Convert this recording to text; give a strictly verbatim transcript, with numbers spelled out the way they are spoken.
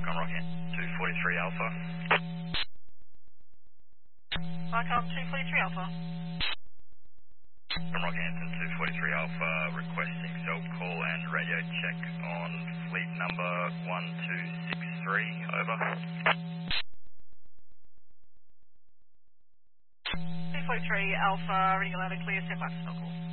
on Rocket two forty-three Alpha. Micron two forty-three Alpha. From Rockhampton two forty-three Alpha, requesting self call and radio check on fleet number one two six three, over. two forty-three Alpha, reading loud and clear, stand by for self call.